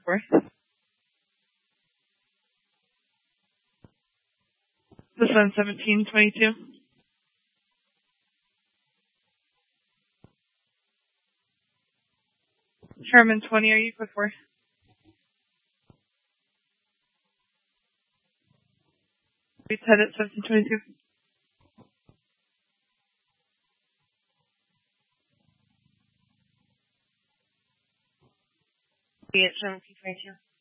for? This one's 1722. Sherman 20, are you code for? We head at 1722. Be at 1722.